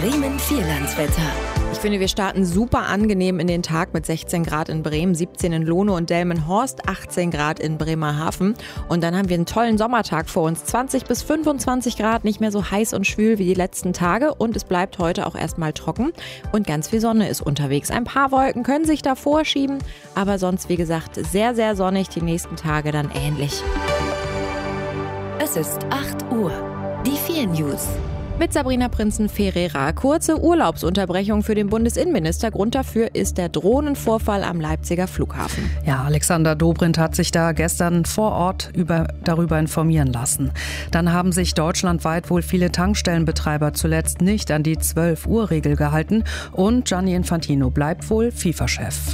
Bremen Vierlandswetter. Ich finde, wir starten super angenehm in den Tag mit 16 Grad in Bremen, 17 in Lohne und Delmenhorst, 18 Grad in Bremerhaven. Und dann haben wir einen tollen Sommertag vor uns. 20 bis 25 Grad, nicht mehr so heiß und schwül wie die letzten Tage. Und es bleibt heute auch erstmal trocken. Und ganz viel Sonne ist unterwegs. Ein paar Wolken können sich da vorschieben. Aber sonst, wie gesagt, sehr, sehr sonnig. Die nächsten Tage dann ähnlich. Es ist 8 Uhr. Die 4 News. Mit Sabrina Prinzen-Ferreira. Kurze Urlaubsunterbrechung für den Bundesinnenminister. Grund dafür ist der Drohnenvorfall am Leipziger Flughafen. Ja, Alexander Dobrindt hat sich da gestern vor Ort darüber informieren lassen. Dann haben sich deutschlandweit wohl viele Tankstellenbetreiber zuletzt nicht an die 12-Uhr-Regel gehalten. Und Gianni Infantino bleibt wohl FIFA-Chef.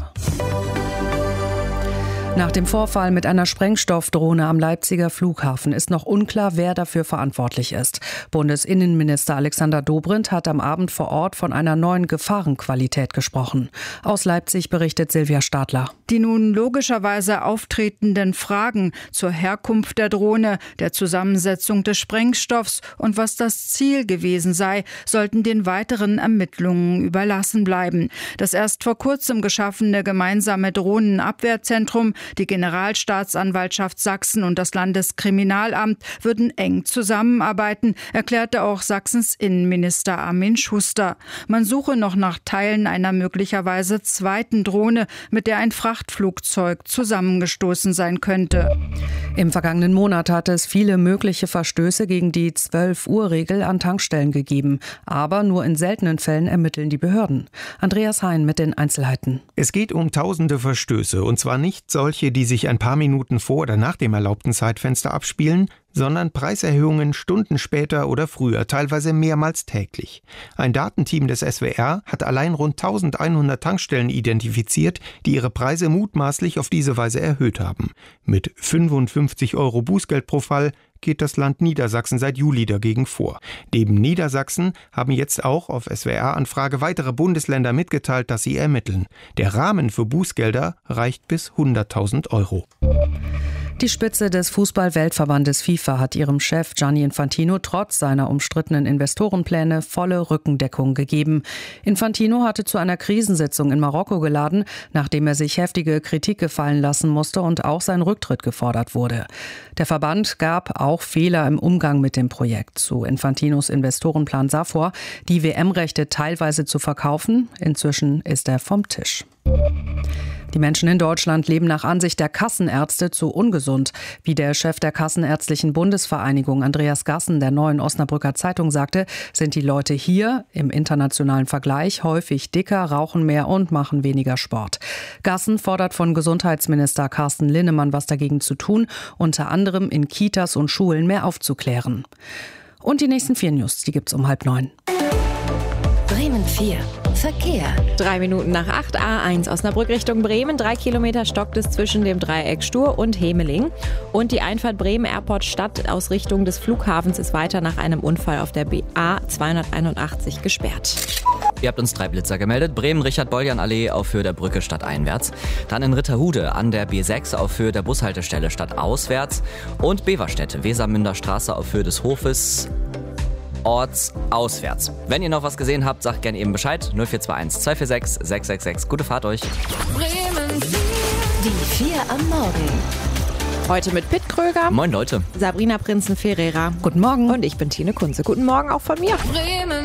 Nach dem Vorfall mit einer Sprengstoffdrohne am Leipziger Flughafen ist noch unklar, wer dafür verantwortlich ist. Bundesinnenminister Alexander Dobrindt hat am Abend vor Ort von einer neuen Gefahrenqualität gesprochen. Aus Leipzig berichtet Silvia Stadler. Die nun logischerweise auftretenden Fragen zur Herkunft der Drohne, der Zusammensetzung des Sprengstoffs und was das Ziel gewesen sei, sollten den weiteren Ermittlungen überlassen bleiben. Das erst vor kurzem geschaffene gemeinsame Drohnenabwehrzentrum, die Generalstaatsanwaltschaft Sachsen und das Landeskriminalamt würden eng zusammenarbeiten, erklärte auch Sachsens Innenminister Armin Schuster. Man suche noch nach Teilen einer möglicherweise zweiten Drohne, mit der ein Frachtflugzeug zusammengestoßen sein könnte. Im vergangenen Monat hat es viele mögliche Verstöße gegen die 12-Uhr-Regel an Tankstellen gegeben. Aber nur in seltenen Fällen ermitteln die Behörden. Andreas Hein mit den Einzelheiten. Es geht um tausende Verstöße. Und zwar nicht solche, die sich ein paar Minuten vor oder nach dem erlaubten Zeitfenster abspielen, sondern Preiserhöhungen Stunden später oder früher, teilweise mehrmals täglich. Ein Datenteam des SWR hat allein rund 1100 Tankstellen identifiziert, die ihre Preise mutmaßlich auf diese Weise erhöht haben. Mit 55 € Bußgeld pro Fall geht das Land Niedersachsen seit Juli dagegen vor. Neben Niedersachsen haben jetzt auch auf SWR-Anfrage weitere Bundesländer mitgeteilt, dass sie ermitteln. Der Rahmen für Bußgelder reicht bis 100.000 €. Die Spitze des Fußball-Weltverbandes FIFA hat ihrem Chef Gianni Infantino trotz seiner umstrittenen Investorenpläne volle Rückendeckung gegeben. Infantino hatte zu einer Krisensitzung in Marokko geladen, nachdem er sich heftige Kritik gefallen lassen musste und auch sein Rücktritt gefordert wurde. Der Verband gab auch Fehler im Umgang mit dem Projekt. Zu Infantinos Investorenplan sah vor, die WM-Rechte teilweise zu verkaufen. Inzwischen ist er vom Tisch. Die Menschen in Deutschland leben nach Ansicht der Kassenärzte zu ungesund. Wie der Chef der Kassenärztlichen Bundesvereinigung Andreas Gassen der Neuen Osnabrücker Zeitung sagte, sind die Leute hier im internationalen Vergleich häufig dicker, rauchen mehr und machen weniger Sport. Gassen fordert von Gesundheitsminister Carsten Linnemann, was dagegen zu tun, unter anderem in Kitas und Schulen mehr aufzuklären. Und die nächsten 4 News, die gibt's um 8:30. Bremen 4. Verkehr. 3 Minuten nach 8, A1 Osnabrück Richtung Bremen. 3 Kilometer stockt es zwischen dem Dreieck Stur und Hemeling. Und die Einfahrt Bremen Airport Stadt aus Richtung des Flughafens ist weiter nach einem Unfall auf der BA 281 gesperrt. Ihr habt uns 3 Blitzer gemeldet. Bremen, Richard-Boljan-Allee auf Höhe der Brücke stadteinwärts. Dann in Ritterhude an der B6 auf Höhe der Bushaltestelle stadtauswärts. Und Beverstedt, Wesermünder Straße auf Höhe des Hofes ortsauswärts. Wenn ihr noch was gesehen habt, sagt gerne eben Bescheid. 0421 246 666. Gute Fahrt euch. Bremen 4. Die 4 am Morgen. Heute mit Pitt Kröger. Moin Leute. Sabrina Prinzen-Ferreira. Guten Morgen. Und ich bin Tine Kunze. Guten Morgen auch von mir. Bremen